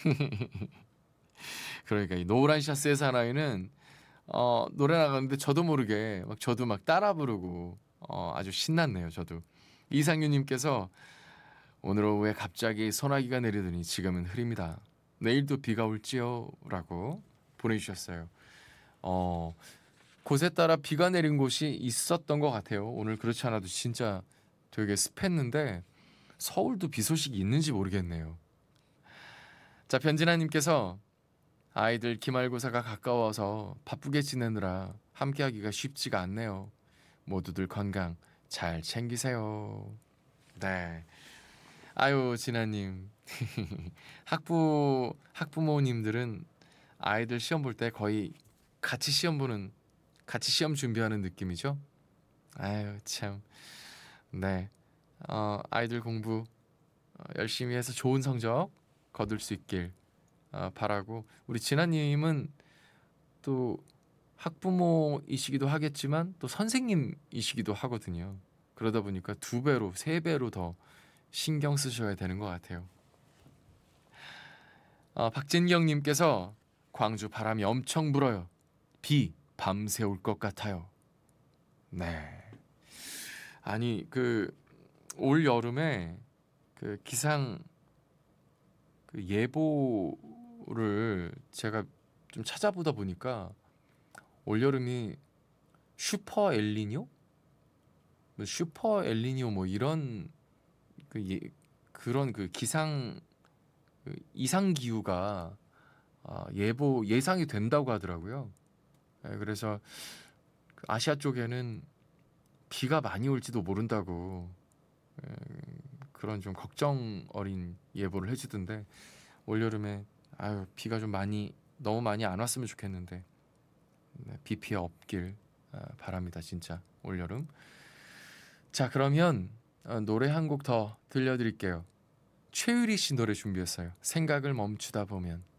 그러니까 이 노란 샤스의 사나이는 노래 나가는데 저도 모르게 저도 막 따라 부르고 아주 신났네요. 저도. 이상규님께서 오늘 오후에 갑자기 소나기가 내리더니 지금은 흐립니다. 내일도 비가 올지요? 라고 보내주셨어요. 어, 곳에 따라 비가 내린 곳이 있었던 것 같아요. 오늘 그렇지 않아도 진짜 되게 습했는데 서울도 비 소식이 있는지 모르겠네요. 자, 변진아님께서 아이들 기말고사가 가까워서 바쁘게 지내느라 함께하기가 쉽지가 않네요. 모두들 건강 잘 챙기세요. 네. 아유, 진아님. 학부모님들은 아이들 시험 볼 때 거의 같이 시험 준비하는 느낌이죠? 아유, 참. 네. 아이들 공부 열심히 해서 좋은 성적 거둘 수 있길 바라고, 우리 진아님은 또 학부모이시기도 하겠지만 또 선생님이시기도 하거든요. 그러다 보니까 두 배로, 세 배로 더 신경 쓰셔야 되는 것 같아요. 박진경님께서 광주 바람이 엄청 불어요. 비 밤새 올 것 같아요. 네. 아니 올 여름에 그 기상 그 예보를 제가 좀 찾아보다 보니까 올 여름이 슈퍼 엘니뇨? 뭐 슈퍼 엘니뇨 뭐 이런 그런 기상 이상 기후가 예상이 된다고 하더라고요. 그래서 아시아 쪽에는 비가 많이 올지도 모른다고 그런 좀 걱정 어린 예보를 해주던데, 올 여름에 비가 좀 너무 많이 안 왔으면 좋겠는데, 네, 비 피해 없길 바랍니다. 진짜 올 여름. 자, 그러면 노래 한 곡 더 들려드릴게요. 최유리 씨 노래 준비했어요. 생각을 멈추다 보면.